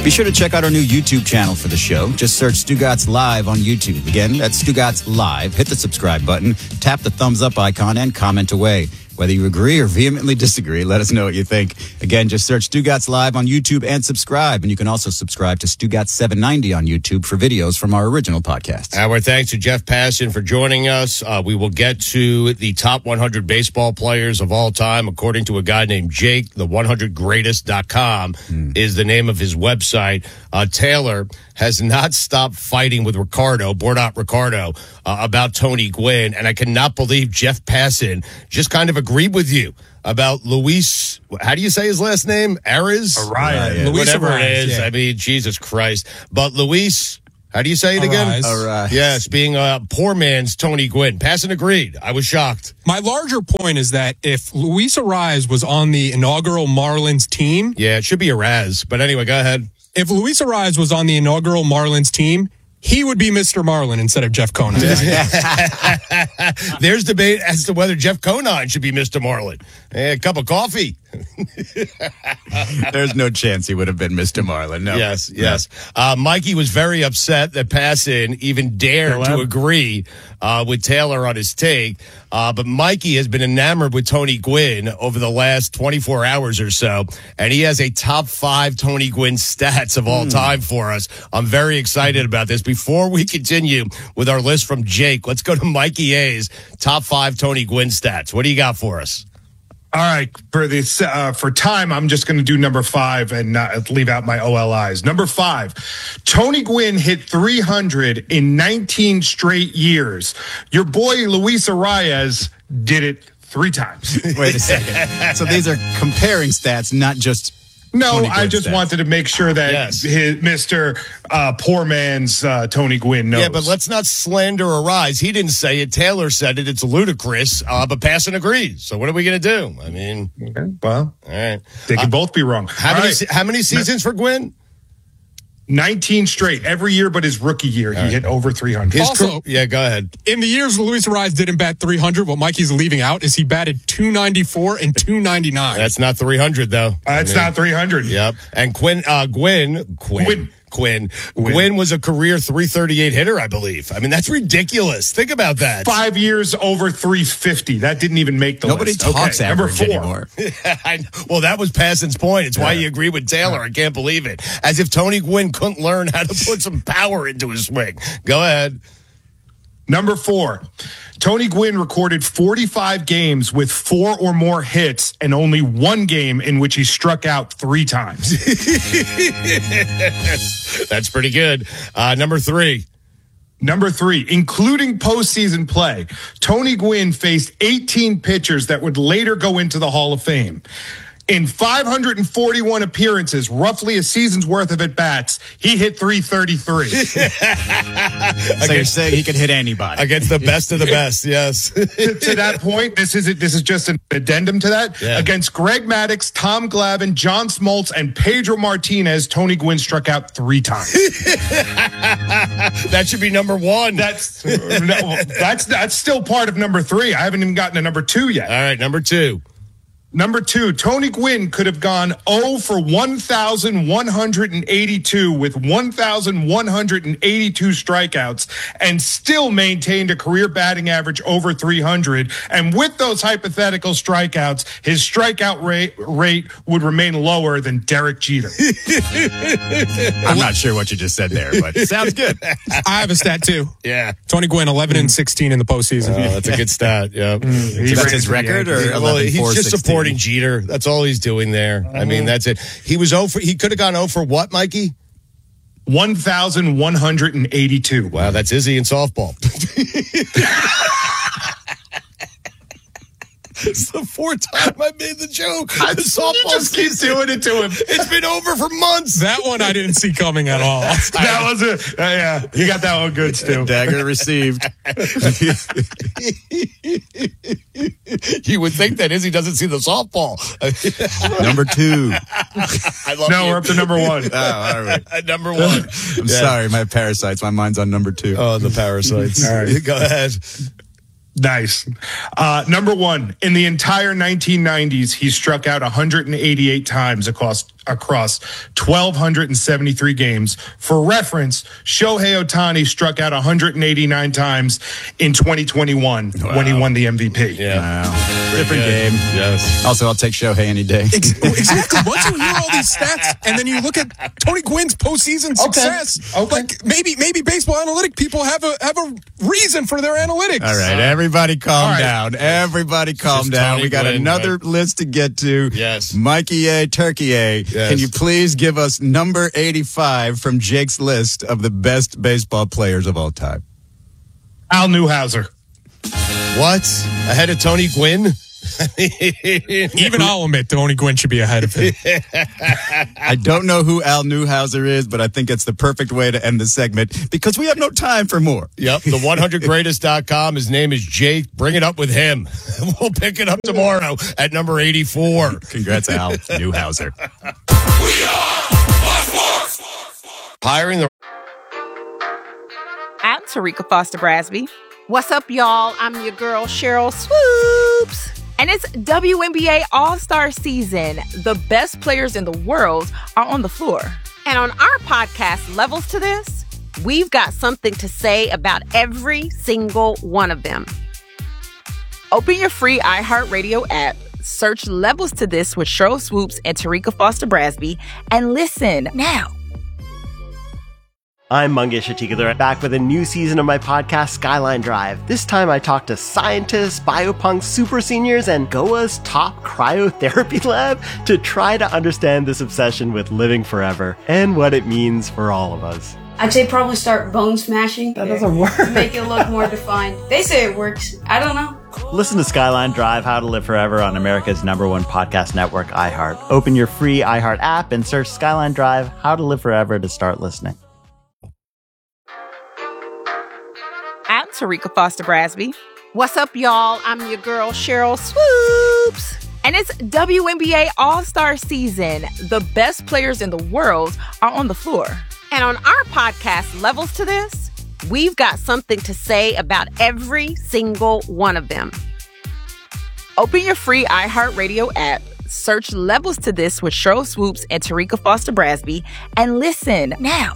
Be sure to check out our new YouTube channel for the show. Just search Stugatz Live on YouTube. Again, that's Stugatz Live. Hit the subscribe button, tap the thumbs up icon, and comment away. Whether you agree or vehemently disagree, let us know what you think. Again, just search Stugatz Live on YouTube and subscribe. And you can also subscribe to Stugatz 790 on YouTube for videos from our original podcast. Our thanks to Jeff Passan for joining us. We will get to the top 100 baseball players of all time, according to a guy named Jake. The 100greatest.com is the name of his website. Taylor has not stopped fighting with Bordat Ricardo, about Tony Gwynn. And I cannot believe Jeff Passan just kind of agreed with you about Luis. How do you say his last name? Arias? Luis Whatever Arias, it is. yeah. I mean, Jesus Christ. But Luis, how do you say it again? Arias. Yes, being a poor man's Tony Gwynn. Passan agreed. I was shocked. My larger point is that if Luis Arias was on the inaugural Marlins team. Yeah, it should be Araz. But anyway, go ahead. If Luis Arias was on the inaugural Marlins team, he would be Mr. Marlin instead of Jeff Conine. There's debate as to whether Jeff Conine should be Mr. Marlin. A cup of coffee. There's no chance he would have been Mr. Marlin. No. Yes. Mikey was very upset that Passan even dared to agree with Taylor on his take. But Mikey has been enamored with Tony Gwynn over the last 24 hours or so. And he has a top 5 Tony Gwynn stats of all time for us. I'm very excited about this. Before we continue with our list from Jake, let's go to Mikey A's top 5 Tony Gwynn stats. What do you got for us? All right, for this for time, I'm just going to do number 5 and leave out my OLIs. Number 5, Tony Gwynn hit 300 in 19 straight years. Your boy Luis Arias did it 3 times. Wait a second. So these are comparing stats, not just... No, Tony I Gwynn just stats. wanted to make sure that his Mr. Poor man's Tony Gwynn knows. Yeah, but let's not slander Arise. He didn't say it. Taylor said it. It's ludicrous, but Passan agrees. So what are we going to do? I mean... Okay, well, all right. They can both be wrong. How many seasons for Gwynn? 19 straight. Every year but his rookie year, he hit over 300. Also, yeah, go ahead. In the years Luis Arias didn't bat 300, what Mikey's leaving out is he batted 294 and 299. That's not 300, though. That's not 300. Yep. And Gwynn was a career 338 hitter, I believe. I mean, that's ridiculous. Think about that. 5 years over 350. That didn't even make the Nobody list. talks average anymore. Well, that was Passan's point. It's why you agree with Taylor. I can't believe it. As if Tony Gwynn couldn't learn how to put some power into his swing. Go ahead. Number 4, Tony Gwynn recorded 45 games with 4 or more hits and only 1 game in which he struck out 3 times. That's pretty good. Number 3. Number 3, including postseason play, Tony Gwynn faced 18 pitchers that would later go into the Hall of Fame. In 541 appearances, roughly a season's worth of at-bats, he hit 333. So you're saying he could hit anybody. Against the best of the best, yes. To that point, this is just an addendum to that. Yeah. Against Greg Maddux, Tom Glavine, John Smoltz, and Pedro Martinez, Tony Gwynn struck out 3 times. That should be number 1. That's still part of number 3. I haven't even gotten to number 2 yet. All right, number 2. Number 2, Tony Gwynn could have gone 0 for 1,182 with 1,182 strikeouts and still maintained a career batting average over 300. And with those hypothetical strikeouts, his strikeout rate would remain lower than Derek Jeter. I'm not sure what you just said there, but it sounds good. I have a stat too. Yeah. Tony Gwynn, 11 and 16 in the postseason. Oh, that's a good stat. Yeah. That's his record, or Well, 11, he's 4, just 16? supporting Jeter. That's all he's doing there. I mean, that's it. He was 0 for. He could have gone 0 for what, Mikey? 1,182. Wow, that's Izzy in softball. It's the 4th time I made the joke. The softball just keep doing it to him. It's been over for months. That one I didn't see coming at all. That was it. Yeah, you got that one good, Stu. Dagger received. You would think that Izzy doesn't see the softball. Number 2. I love No, you. we're up to number 1. Oh, all right. Number 1. I'm sorry, my parasites. My mind's on number 2. Oh, the parasites. All right. Go ahead. Nice. Number one, in the entire 1990s, he struck out 188 times across 1,273 games. For reference, Shohei Ohtani struck out 189 times in 2021 when he won the MVP. Yeah. Wow. Different game. Yes. Also, I'll take Shohei any day. Exactly. Once you hear all these stats, and then you look at Tony Gwynn's postseason success, like maybe baseball analytic people have a reason for their analytics. All right, everybody calm down. Everybody calm down. Tony We got Gwynn, another list to get to. Yes. Mikey A, Turkey A. Yes. Can you please give us number 85 from Jake's list of the best baseball players of all time? Al Newhouser. What? Ahead of Tony Gwynn? Even I'll admit Tony Gwynn should be ahead of him. I don't know who Al Newhouser is, but I think it's the perfect way to end the segment because we have no time for more. Yep, the 100greatest.com. His name is Jake. Bring it up with him. We'll pick it up tomorrow at number 84. Congrats, Al Newhouser. Hiring the... I'm Tarika Foster Brasby. What's up, y'all? I'm your girl, Cheryl Swoops. And it's WNBA All-Star season. The best players in the world are on the floor. And on our podcast, Levels to This, we've got something to say about every single one of them. Open your free iHeartRadio app, search Levels to This with Cheryl Swoops and Tarika Foster Brasby, and listen now. I'm Mangesh Atikadar, back with a new season of my podcast, Skyline Drive. This time I talk to scientists, biopunks, super seniors, and Goa's top cryotherapy lab to try to understand this obsession with living forever and what it means for all of us. I'd say probably start bone smashing. That doesn't work. Make it look more defined. They say it works. I don't know. Listen to Skyline Drive, How to Live Forever on America's #1 podcast network, iHeart. Open your free iHeart app and search Skyline Drive, How to Live Forever to start listening. I'm Tarika Foster Brasby. What's up, y'all? I'm your girl, Cheryl Swoops. And it's WNBA All-Star season. The best players in the world are on the floor. And on our podcast, Levels to This, we've got something to say about every single one of them. Open your free iHeartRadio app, search Levels to This with Cheryl Swoops and Tarika Foster Brasby, and listen now.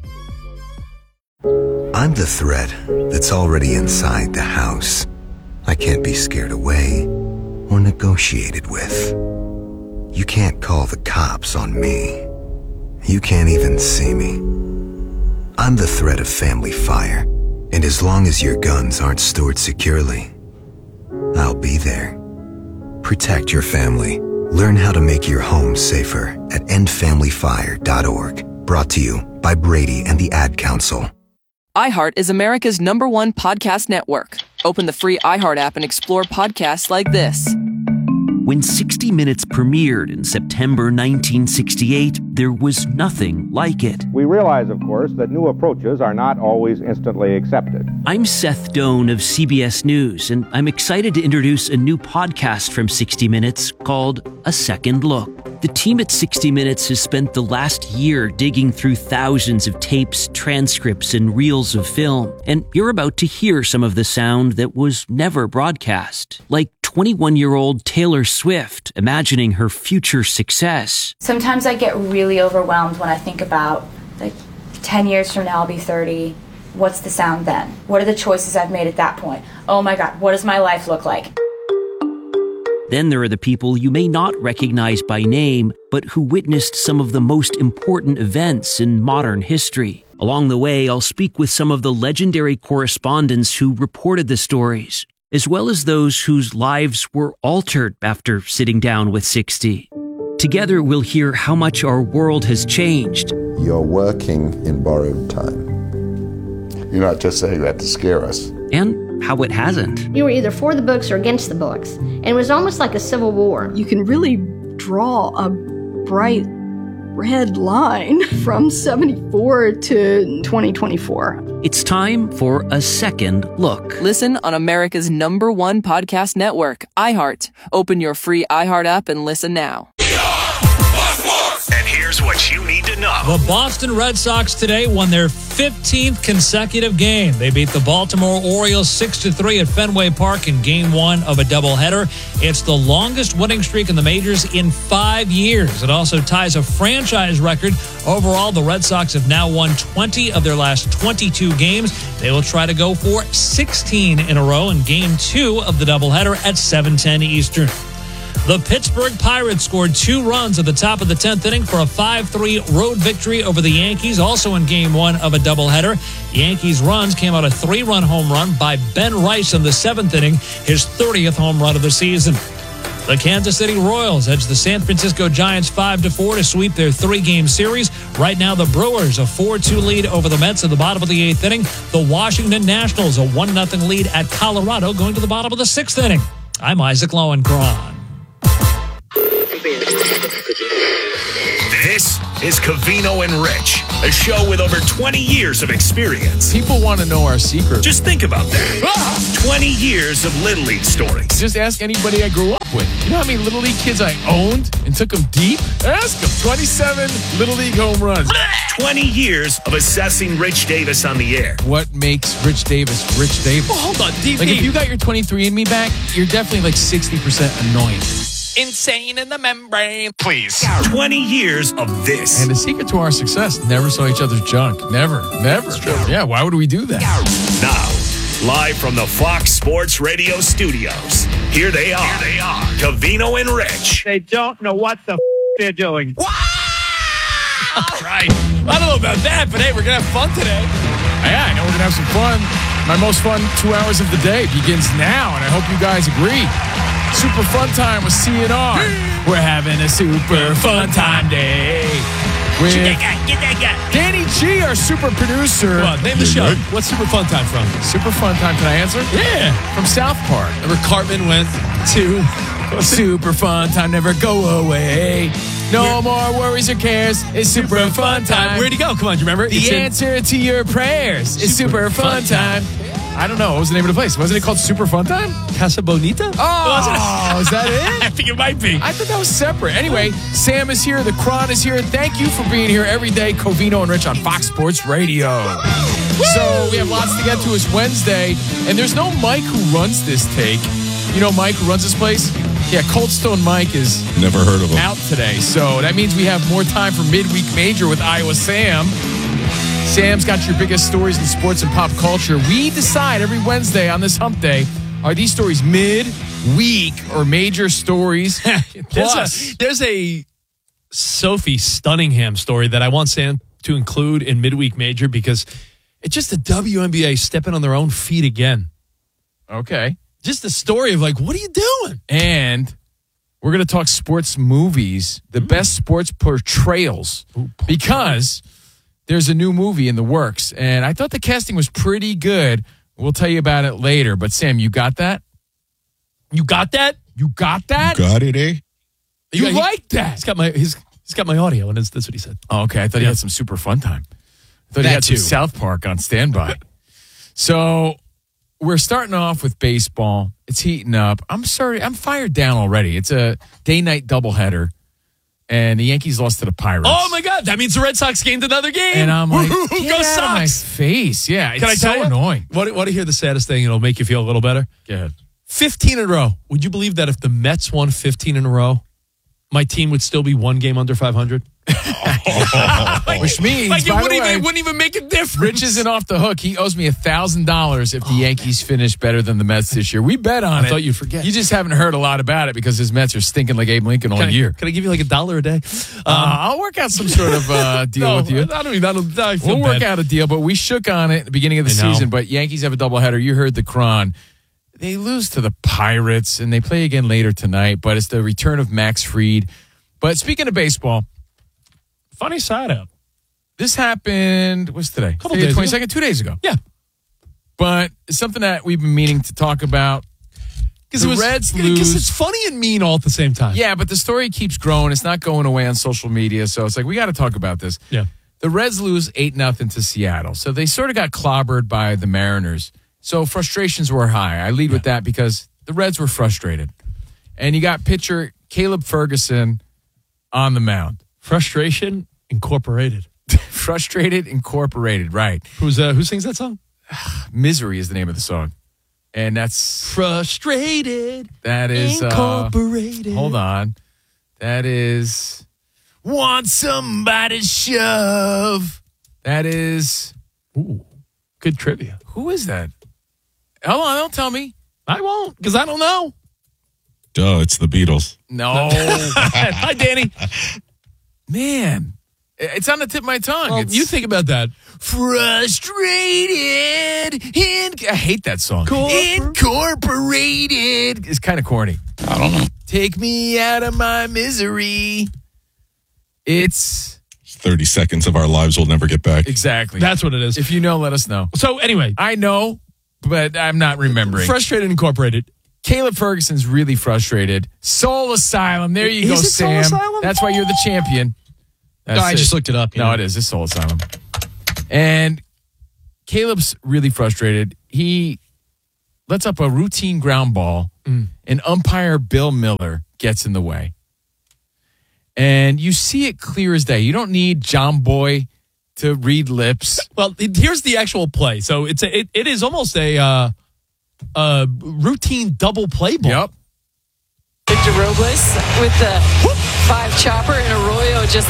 I'm the threat that's already inside the house. I can't be scared away or negotiated with. You can't call the cops on me. You can't even see me. I'm the threat of family fire, and as long as your guns aren't stored securely, I'll be there. Protect your family. Learn how to make your home safer at endfamilyfire.org. Brought to you by Brady and the Ad Council. iHeart is America's #1 podcast network. Open the free iHeart app and explore podcasts like this. When 60 Minutes premiered in September 1968, there was nothing like it. We realize, of course, that new approaches are not always instantly accepted. I'm Seth Doan of CBS News, and I'm excited to introduce a new podcast from 60 Minutes called A Second Look. The team at 60 Minutes has spent the last year digging through thousands of tapes, transcripts, and reels of film, and you're about to hear some of the sound that was never broadcast, like 21-year-old Taylor Swift imagining her future success. Sometimes I get really overwhelmed when I think about, 10 years from now I'll be 30. What's the sound then? What are the choices I've made at that point? Oh my God, what does my life look like? Then there are the people you may not recognize by name, but who witnessed some of the most important events in modern history. Along the way, I'll speak with some of the legendary correspondents who reported the stories, as well as those whose lives were altered after sitting down with 60. Together, we'll hear how much our world has changed. You're working in borrowed time. You're not just saying that to scare us. And how it hasn't. You were either for the books or against the books. And it was almost like a civil war. You can really draw a bright red line from 74 to 2024. It's time for A Second Look. Listen on America's #1 podcast network, iHeart. Open your free iHeart app and listen now. And here's what you need to know. The Boston Red Sox today won their 15th consecutive game. They beat the Baltimore Orioles 6-3 at Fenway Park in Game 1 of a doubleheader. It's the longest winning streak in the majors in 5 years. It also ties a franchise record. Overall, the Red Sox have now won 20 of their last 22 games. They will try to go for 16 in a row in Game 2 of the doubleheader at 7:10 Eastern. The Pittsburgh Pirates scored 2 runs at the top of the 10th inning for a 5-3 road victory over the Yankees, also in Game 1 of a doubleheader. Yankees runs came out a 3-run home run by Ben Rice in the 7th inning, his 30th home run of the season. The Kansas City Royals edged the San Francisco Giants 5-4 to sweep their 3-game series. Right now, the Brewers a 4-2 lead over the Mets at the bottom of the 8th inning. The Washington Nationals a 1-0 lead at Colorado going to the bottom of the 6th inning. I'm Isaac Lowenkron. This is Covino and Rich, a show with over 20 years of experience. People want to know our secret. Just think about that. 20 years of Little League stories. Just ask anybody I grew up with. You know how many Little League kids I owned and took them deep? Ask them. 27 Little League home runs. 20 years of assessing Rich Davis on the air. What makes Rich Davis Rich Davis? Well, hold on. Like, if you got your 23andMe back, you're definitely like 60% annoying. Insane in the membrane. Please. 20 years of this. And the secret to our success, never saw each other's junk. Never. It's true. Yeah, why would we do that? Now, live from the Fox Sports Radio studios, here they are. Covino and Rich. They don't know what the they're doing. All right. I don't know about that, but hey, we're going to have fun today. Yeah, I know we're going to have some fun. My most fun 2 hours of the day begins now, and I hope you guys agree. Super fun time with CNR. We're having a super fun time day with Danny G, our super producer. Come on, name the show. What's Super Fun Time from? Super fun time. Can I answer? Yeah. From South Park. Remember Cartman went to super fun time, never go away. No more worries or cares. It's super fun time. Where'd he go? Come on, do you remember? The answer to your prayers is super fun time. I don't know. What was the name of the place? Wasn't it called Super Fun Time? Casa Bonita? Oh, is that it? I think it might be. I thought that was separate. Anyway, Sam is here. The Cron is here. Thank you for being here every day. Covino and Rich on Fox Sports Radio. So we have lots to get to. It's Wednesday, and there's no Mike who runs this take. You know Mike who runs this place? Yeah, Cold Stone Mike is never heard of him out today. So that means we have more time for Midweek Major with Iowa Sam. Sam's got your biggest stories in sports and pop culture. We decide every Wednesday on this hump day, are these stories mid-week or major stories? There's a Sophie Stunningham story that I want Sam to include in Midweek Major because it's just the WNBA stepping on their own feet again. Okay. Just the story of like, what are you doing? And we're going to talk sports movies, the best sports portrayals, because there's a new movie in the works, and I thought the casting was pretty good. We'll tell you about it later. But Sam, you got that? You got that? You got that? Got it, eh? You like that? He's got my audio, and that's what he said. Oh, okay. I thought he had some super fun time. I thought he had some South Park on standby. So we're starting off with baseball. It's heating up. I'm fired down already. It's a day-night doubleheader. And the Yankees lost to the Pirates. Oh, my God. That means the Red Sox gained another game. And I'm like, go get out Sox. of my face. Yeah, it's so annoying. Want to hear the saddest thing? It'll make you feel a little better. Go ahead. 15 in a row. Would you believe that if the Mets won 15 in a row, my team would still be one game under 500? Which means, like by the way, it wouldn't even make a difference. Rich isn't off the hook. He owes me $1,000 if the Yankees finish better than the Mets this year. We bet on it. I thought you'd forget. You just haven't heard a lot about it because his Mets are stinking like Abe Lincoln all year. Can I give you like $1 a day? I'll work out some sort of deal with you. We'll work out a deal, but we shook on it at the beginning of the season. But Yankees have a doubleheader. You heard the Cron. They lose to the Pirates, and they play again later tonight. But it's the return of Max Fried. But speaking of baseball, funny side up. This happened, what's today? Couple days 22nd, ago. 2 days ago. Yeah. But it's something that we've been meaning to talk about. Because it's funny and mean all at the same time. Yeah, but the story keeps growing. It's not going away on social media. So it's like, we got to talk about this. Yeah. The Reds lose 8-0 to Seattle. So they sort of got clobbered by the Mariners. So frustrations were high. I lead with that because the Reds were frustrated. And you got pitcher Caleb Ferguson on the mound. Frustration Incorporated. Frustrated Incorporated, right. Who sings that song? Misery is the name of the song. And that's... Frustrated That is... Incorporated. Hold on. That is... Want somebody to shove. That is... Ooh, good trivia. Who is that? Hold on, don't tell me. I won't, because I don't know. Duh, it's the Beatles. No. Hi, Danny. Man, it's on the tip of my tongue. Well, you think about that. Frustrated. I hate that song. Incorporated. It's kind of corny. I don't know. Take me out of my misery. It's 30 seconds of our lives we'll never get back. exactly. That's what it is. If you know, let us know. So anyway, I know, but I'm not remembering. Frustrated Incorporated. Caleb Ferguson's really frustrated. Soul Asylum. There you go, Is it Soul Sam. Asylum? That's why you're the champion. No, I just looked it up. No, it is. It's Soul Asylum. And Caleb's really frustrated. He lets up a routine ground ball, and umpire Bill Miller gets in the way. And you see it clear as day. You don't need John Boy to read lips. Well, here's the actual play. So it is almost a routine double play ball. Yep. Victor Robles with the 5 chopper, and Arroyo just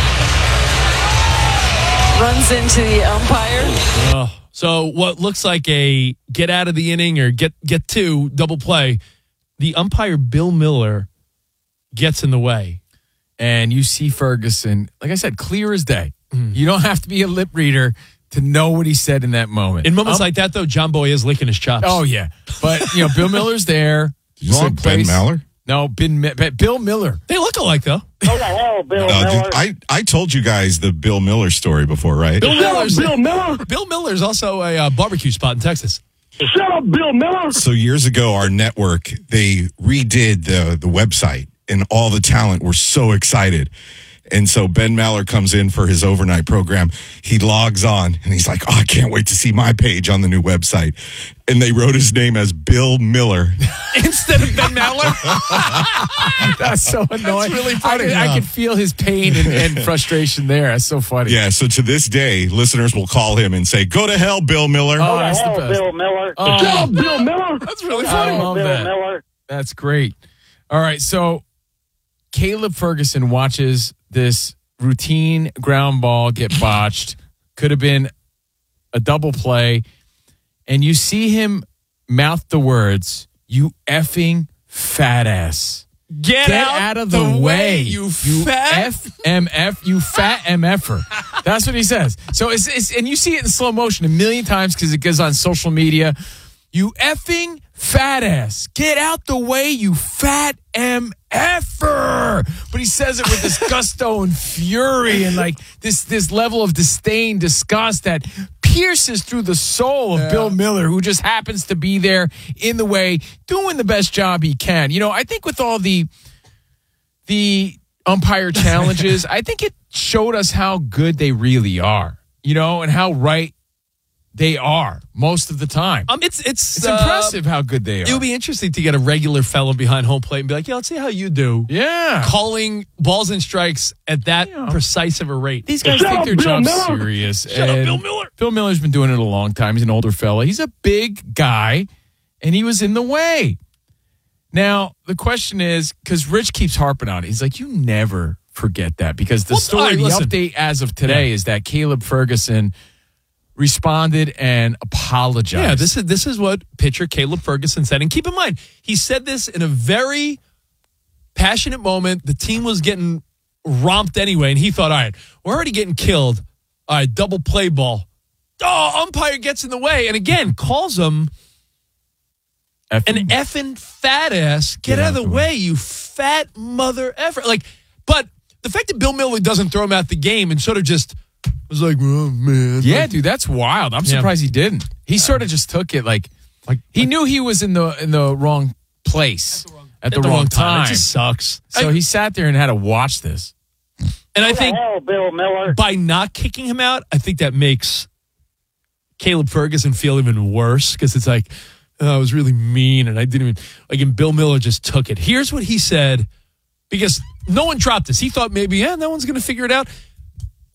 runs into the umpire. So what looks like a get out of the inning or get to double play, the umpire Bill Miller gets in the way. And you see Ferguson, like I said, clear as day. You don't have to be a lip reader to know what he said in that moment. In moments like that, though, John Boy is licking his chops. Oh, yeah. But, Bill Miller's there. Did you say Ben Maller? No, Bill Miller. They look alike, though. Oh, the hell, Bill Miller. I told you guys the Bill Miller story before, right? Bill Miller. Bill Miller's also a barbecue spot in Texas. Shut up, Bill Miller. So years ago, our network, they redid the website, and all the talent were so excited. And so Ben Maller comes in for his overnight program. He logs on, and he's like, I can't wait to see my page on the new website. And they wrote his name as Bill Miller. Instead of Ben Maller? That's so annoying. That's really funny. I could feel his pain and frustration there. That's so funny. Yeah, so to this day, listeners will call him and say, go to hell, Bill Miller. Oh, that's the best. Bill Miller. Oh. Shut up, Bill Miller. That's really funny. I love Bill that. Miller. That's great. All right, so Caleb Ferguson watches this routine ground ball get botched. Could have been a double play. And you see him mouth the words, you effing fat ass. Get out of the way, you fat FMF, you fat MFer. That's what he says. So it's and you see it in slow motion a million times because it goes on social media. You effing fat ass. Get out the way, you fat MFer. But he says it with this gusto and fury and like this level of disdain, disgust that pierces through the soul of Bill Miller, who just happens to be there in the way, doing the best job he can. I think with all the umpire challenges, I think it showed us how good they really are, and how right they are most of the time. It's impressive how good they are. It would be interesting to get a regular fellow behind home plate and be like, let's see how you do. Yeah. Calling balls and strikes at that precise of a rate. These guys take their job serious. Shut up, Bill Miller. Bill Miller's been doing it a long time. He's an older fella. He's a big guy, and he was in the way. Now, the question is, because Rich keeps harping on it, he's like, you never forget that. Because the update as of today is that Caleb Ferguson responded and apologized. Yeah, this is what pitcher Caleb Ferguson said. And keep in mind, he said this in a very passionate moment. The team was getting romped anyway, and he thought, all right, we're already getting killed. All right, double play ball. Oh, umpire gets in the way. And again, calls him an effing fat ass. Get out of the way, you fat mother effer. But the fact that Bill Miller doesn't throw him out the game and sort of just was like, oh, man. Yeah, dude, that's wild. I'm surprised he didn't. He sort of just took it like he knew he was in the wrong place at the wrong time. It just sucks. So he sat there and had to watch this. And I think Bill Miller, by not kicking him out, I think that makes Caleb Ferguson feel even worse because it's like, I was really mean and I didn't even, and Bill Miller just took it. Here's what he said, because no one dropped this. He thought maybe, no one's going to figure it out.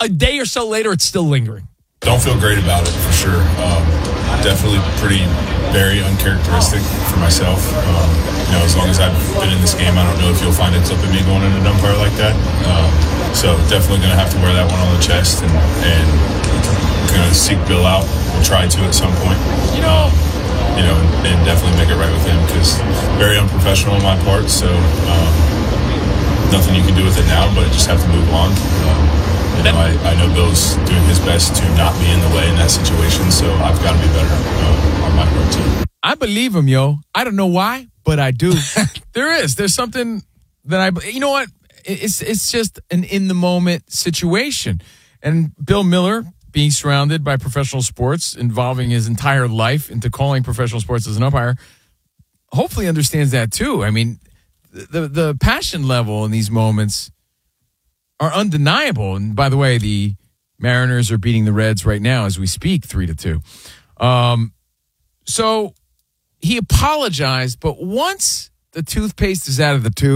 a day or so later, it's still lingering. Don't feel great about it, for sure. Definitely very uncharacteristic for myself. As long as I've been in this game, I don't know if you'll find a clip of me going in a umpire like that. So definitely going to have to wear that one on the chest and going to seek Bill out. We'll try to at some point. And definitely make it right with him, because very unprofessional on my part. So nothing you can do with it now, but just have to move on. I know Bill's doing his best to not be in the way in that situation, so I've got to be better on my part too. I believe him, yo. I don't know why, but I do. There's something that you know what? It's just an in the moment situation. And Bill Miller, being surrounded by professional sports, involving his entire life into calling professional sports as an umpire, hopefully understands that too. I mean, the passion level in these moments are undeniable. And by the way, the Mariners are beating the Reds right now as we speak, 3-2. So he apologized, but once the toothpaste is out of the tube,